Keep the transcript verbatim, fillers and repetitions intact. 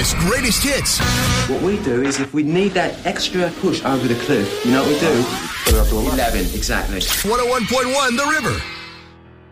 hottest, greatest hits. What we do is if we need that extra push over the cliff, you know what we do? Put it up to eleven. eleven, exactly. one oh one point one The River.